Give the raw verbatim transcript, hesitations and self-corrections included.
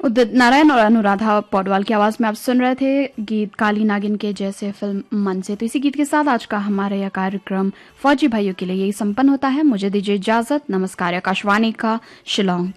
उदित नारायण और अनुराधा पौडवाल की आवाज में आप सुन रहे थे गीत काली नागिन के जैसे फिल्म मन से। तो इसी गीत के साथ आज का हमारा यह कार्यक्रम फौजी भाइयों के लिए यही संपन्न होता है। मुझे दीजिए इजाजत। नमस्कार। आकाशवाणी का शिलोंग।